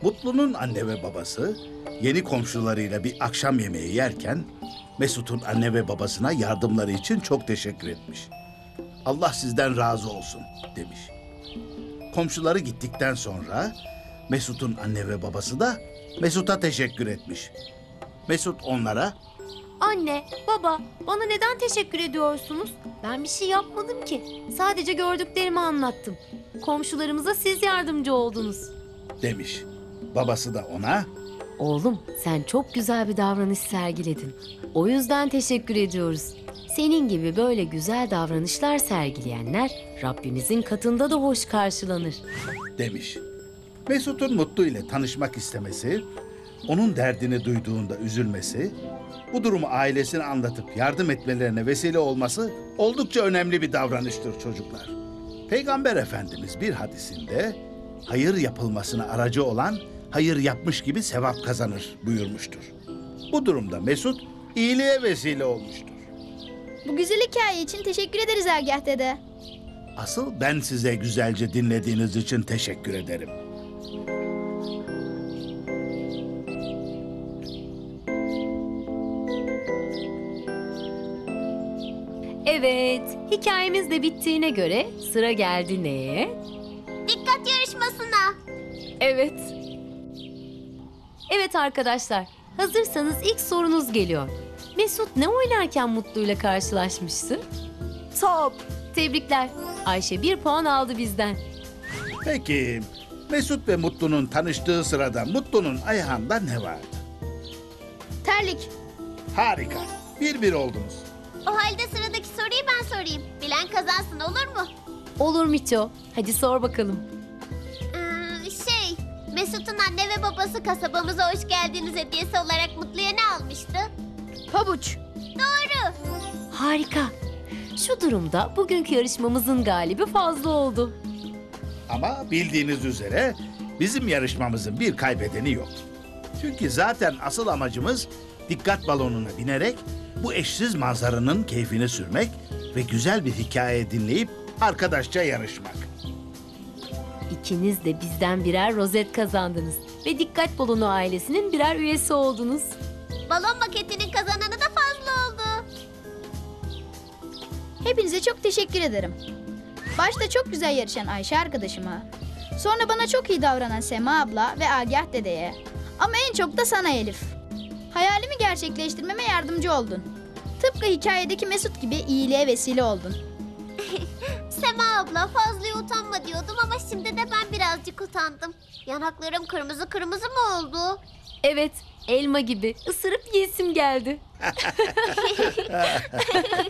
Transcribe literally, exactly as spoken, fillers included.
Mutlu'nun anne ve babası yeni komşularıyla bir akşam yemeği yerken Mesut'un anne ve babasına yardımları için çok teşekkür etmiş. Allah sizden razı olsun demiş. Komşuları gittikten sonra Mesut'un anne ve babası da Mesut'a teşekkür etmiş. Mesut onlara Anne, baba, bana neden teşekkür ediyorsunuz? Ben bir şey yapmadım ki. Sadece gördüklerimi anlattım. Komşularımıza siz yardımcı oldunuz. demiş. Babası da ona Oğlum, sen çok güzel bir davranış sergiledin. O yüzden teşekkür ediyoruz. Senin gibi böyle güzel davranışlar sergileyenler Rabbimizin katında da hoş karşılanır. demiş. Mesut'un Mutlu ile tanışmak istemesi, onun derdini duyduğunda üzülmesi, bu durumu ailesine anlatıp yardım etmelerine vesile olması oldukça önemli bir davranıştır çocuklar. Peygamber Efendimiz bir hadisinde hayır yapılmasına aracı olan hayır yapmış gibi sevap kazanır buyurmuştur. Bu durumda Mesut iyiliğe vesile olmuştur. Bu güzel hikaye için teşekkür ederiz Agah dede. Asıl ben size güzelce dinlediğiniz için teşekkür ederim. Evet, hikayemiz de bittiğine göre sıra geldi neye? Dikkat yarışmasına. Evet. Evet arkadaşlar, hazırsanız ilk sorunuz geliyor. Mesut ne oynarken Mutlu'yla karşılaşmıştı? Top. Tebrikler. Ayşe bir puan aldı bizden. Peki, Mesut ve Mutlu'nun tanıştığı sırada Mutlu'nun ayağında ne vardı? Terlik. Harika, bir bir oldunuz. O halde sıradaki soruyu ben sorayım. Bilen kazansın, olur mu? Olur Miço. Hadi sor bakalım. Ee, şey, Mesut'un anne ve babası kasabamıza hoş geldiniz hediyesi olarak Mutlu'ya ne almıştı? Pabuç. Doğru. Harika. Şu durumda bugünkü yarışmamızın galibi Fazlı oldu. Ama bildiğiniz üzere bizim yarışmamızın bir kaybedeni yok. Çünkü zaten asıl amacımız dikkat balonuna binerek bu eşsiz manzaranın keyfini sürmek ve güzel bir hikaye dinleyip arkadaşça yarışmak. İkiniz de bizden birer rozet kazandınız ve Dikkat Balonu ailesinin birer üyesi oldunuz. Balon maketinin kazananı da Fazlı oldu. Hepinize çok teşekkür ederim. Başta çok güzel yarışan Ayşe arkadaşıma, sonra bana çok iyi davranan Sema abla ve Agah dedeye, ama en çok da sana Elif. Hayalimi gerçekleştirmeme yardımcı oldun. Tıpkı hikayedeki Mesut gibi iyiliğe vesile oldun. Sema abla, Fazlı'ya utanma diyordum ama şimdi de ben birazcık utandım. Yanaklarım kırmızı kırmızı mı oldu? Evet, elma gibi ısırıp yesim geldi.